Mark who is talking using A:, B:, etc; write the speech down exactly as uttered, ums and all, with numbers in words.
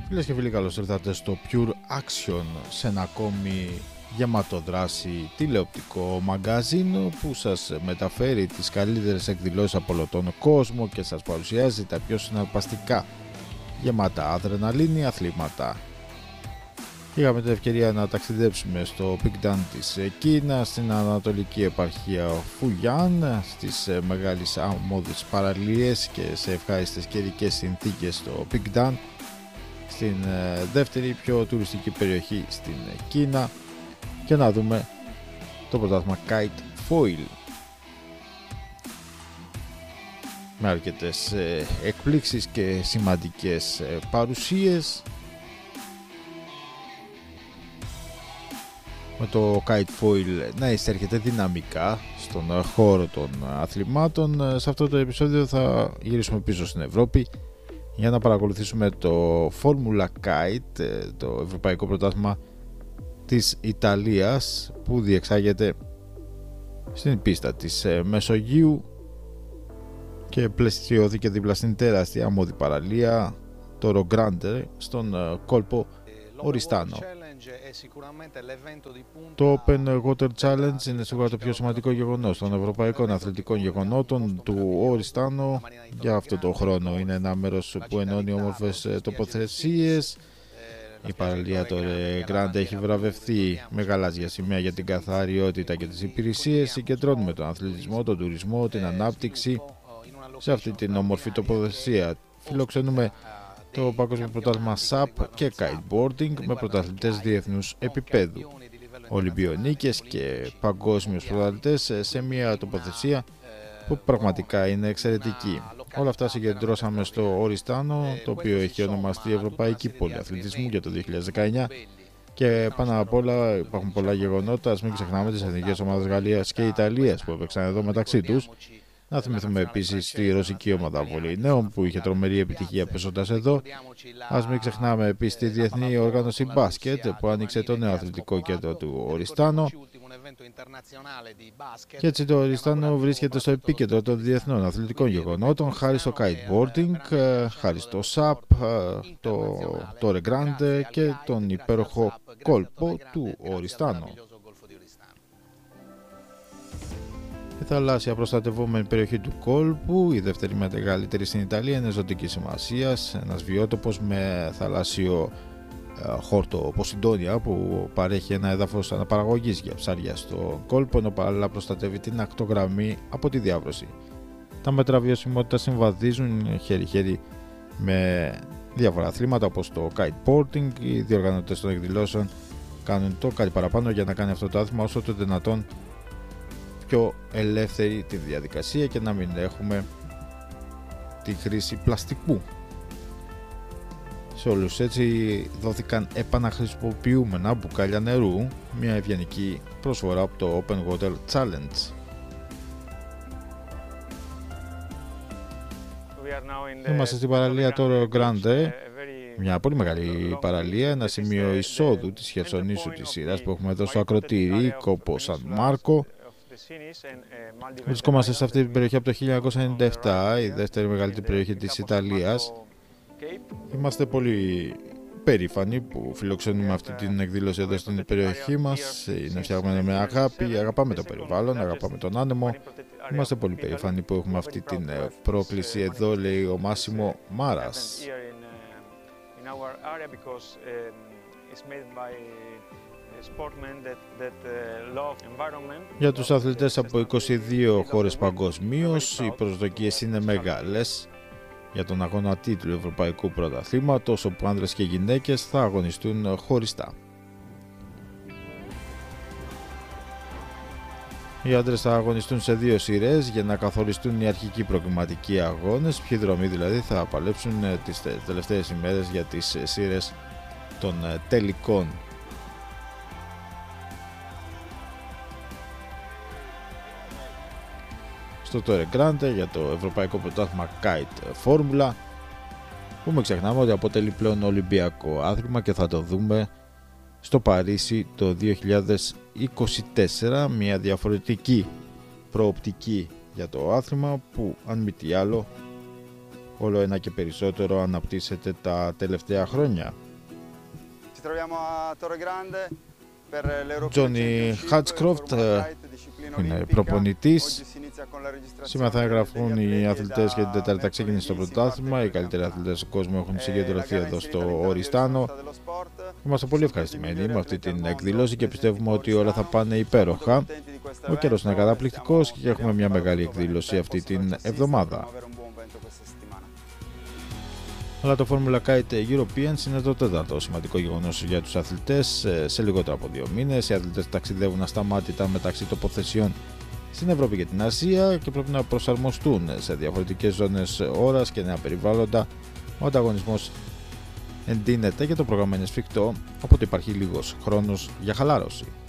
A: Φίλες και φίλοι, καλώς ήρθατε στο Pure Action, σε ένα ακόμη γεμάτο δράση τηλεοπτικό μαγκαζίνο που σας μεταφέρει τις καλύτερες εκδηλώσεις από όλο τον κόσμο και σας παρουσιάζει τα πιο συναρπαστικά γεμάτα αδρεναλίνη αθλήματα. Είχαμε την ευκαιρία να ταξιδέψουμε στο Pingdan της Κίνας, στην ανατολική επαρχία Φουγιάν, στις μεγάλες αμμώδεις παραλίες και σε ευχάριστες καιρικές συνθήκες στο Pingdan, στην δεύτερη πιο τουριστική περιοχή στην Κίνα, και να δούμε το πρωτάθλημα Kite Foil με αρκετές εκπλήξεις και σημαντικές παρουσίες, με το Kite Foil να εισέρχεται δυναμικά στον χώρο των αθλημάτων. Σε αυτό το επεισόδιο θα γυρίσουμε πίσω στην Ευρώπη για να παρακολουθήσουμε το Formula Kite, το ευρωπαϊκό πρωτάθλημα της Ιταλίας, που διεξάγεται στην πίστα της Μεσογείου και πλαισιώθηκε δίπλα στην τεράστια αμμώδη παραλία το Rogrande στον κόλπο Οριστάνο. Το Open Water Challenge είναι σίγουρα το πιο σημαντικό γεγονός των ευρωπαϊκών αθλητικών γεγονότων του Οριστάνο για αυτό το χρόνο. Είναι ένα μέρος που ενώνει όμορφες τοποθεσίες. Η παραλία το Rogrande έχει βραβευτεί με γαλάζια σημαία για την καθαριότητα και τις υπηρεσίες. Συγκεντρώνουμε τον αθλητισμό, τον τουρισμό, την ανάπτυξη σε αυτή την όμορφη τοποθεσία. Φιλοξενούμε το Παγκόσμιο Πρωτάθλημα σαπ και Kiteboarding με πρωταθλητές διεθνούς επίπεδου, Ολυμπιονίκες και παγκόσμιους πρωταθλητές σε μια τοποθεσία που πραγματικά είναι εξαιρετική. Όλα αυτά συγκεντρώσαμε στο Οριστάνο, το οποίο έχει ονομαστεί Ευρωπαϊκή Πόλη Αθλητισμού για το δύο χιλιάδες δεκαεννιά, και πάνω απ' όλα υπάρχουν πολλά γεγονότα. Ας μην ξεχνάμε τις εθνικές ομάδες Γαλλίας και Ιταλίας που έπαιξαν εδώ μεταξύ τους. Να θυμηθούμε επίσης τη ρωσική ομάδα βολεϊνέων που είχε τρομερή επιτυχία παίζοντας εδώ. Ας μην ξεχνάμε επίσης τη Διεθνή Οργάνωση Μπάσκετ που άνοιξε το νέο αθλητικό κέντρο του Οριστάνο. Και έτσι το Οριστάνο βρίσκεται στο επίκεντρο των διεθνών αθλητικών γεγονότων χάρη στο kiteboarding, χάρη στο σαπ, το, το Rogrande και τον υπέροχο κόλπο του Οριστάνο. Η θαλάσσια προστατευόμενη περιοχή του κόλπου, η δεύτερη μεγαλύτερη στην Ιταλία, είναι ζωτική σημασίας. Ένας βιότοπος με θαλάσσιο ε, χόρτο Ποσειδόνια που παρέχει ένα έδαφος αναπαραγωγής για ψάρια στο κόλπο, ενώ παράλληλα προστατεύει την ακτογραμμή από τη διάβρωση. Τα μέτρα βιωσιμότητας συμβαδίζουν χέρι-χέρι με διάφορα αθλήματα όπως το kiteboarding. Οι διοργανωτές των εκδηλώσεων κάνουν το κάτι παραπάνω για να κάνει αυτό το άθλημα όσο το δυνατόν πιο ελεύθερη τη διαδικασία και να μην έχουμε τη χρήση πλαστικού. Σε όλους έτσι δόθηκαν επαναχρησιμοποιούμενα μπουκάλια νερού, μια ευγενική προσφορά από το Open Water Challenge. Είμαστε στην παραλία το Rogrande, μια πολύ μεγάλη παραλία, ένα σημείο εισόδου της χερσονήσου της σειράς που έχουμε εδώ στο ακροτήρι Κόπο Σαν Μάρκο. Βρισκόμαστε σε αυτή την περιοχή από το χίλια εννιακόσια ενενήντα επτά, η δεύτερη μεγαλύτερη περιοχή της Ιταλίας. Είμαστε πολύ περήφανοι που φιλοξενούμε αυτή την εκδήλωση εδώ στην περιοχή μας. Είναι φτιαγμένη με αγάπη, αγαπάμε το περιβάλλον, αγαπάμε τον άνεμο. Είμαστε πολύ περήφανοι που έχουμε αυτή την πρόκληση εδώ, λέει ο Μάσιμο Μάρας. Για τους αθλητές από είκοσι δύο χώρες παγκοσμίως, οι προσδοκίες είναι μεγάλες για τον αγώνα τίτλου Ευρωπαϊκού Πρωταθλήματος, όπου άνδρες και γυναίκες θα αγωνιστούν χωριστά. Οι άντρες θα αγωνιστούν σε δύο σειρές για να καθοριστούν οι αρχικοί προκριματικοί αγώνες, ποιοι δρομοί δηλαδή θα παλέψουν τις τελευταίες ημέρες για τις σειρές των τελικών. Στο το Rogrande για το Ευρωπαϊκό Πρωτάθλημα Kite Formula, που μην ξεχνάμε ότι αποτελεί πλέον Ολυμπιακό άθλημα και θα το δούμε στο Παρίσι το δύο χιλιάδες είκοσι τέσσερα, μια διαφορετική προοπτική για το άθλημα που αν μη τι άλλο όλο ένα και περισσότερο αναπτύσσεται τα τελευταία χρόνια. Τζόνι Χάτσκροφτ είναι προπονητής. Σήμερα θα εγγραφούν οι αθλητές και την Τετάρτη ξεκίνησε το πρωτάθλημα. Οι καλύτεροι αθλητές του κόσμου έχουν συγκεντρωθεί εδώ στο Οριστάνο. Είμαστε πολύ ευχαριστημένοι με αυτή την εκδήλωση και πιστεύουμε ότι όλα θα πάνε υπέροχα. Ο καιρός είναι καταπληκτικός και έχουμε μια μεγάλη εκδήλωση αυτή την εβδομάδα. Αλλά το Formula Kite Europeans είναι το τέταρτο σημαντικό γεγονός για τους αθλητές σε λιγότερο από δύο μήνες. Οι αθλητές ταξιδεύουν ασταμάτητα μεταξύ τοποθεσιών στην Ευρώπη και την Ασία και πρέπει να προσαρμοστούν σε διαφορετικές ζώνες ώρας και νέα περιβάλλοντα. Ο ανταγωνισμός εντείνεται και το πρόγραμμα είναι σφιχτό, οπότε υπάρχει λίγος χρόνος για χαλάρωση.